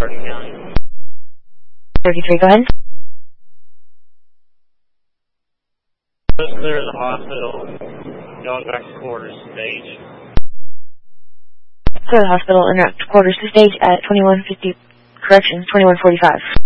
County. 33, go ahead. Just clear the hospital. Going back to quarters stage. Clear the hospital and route to quarters to stage at 2150, corrections, 2145.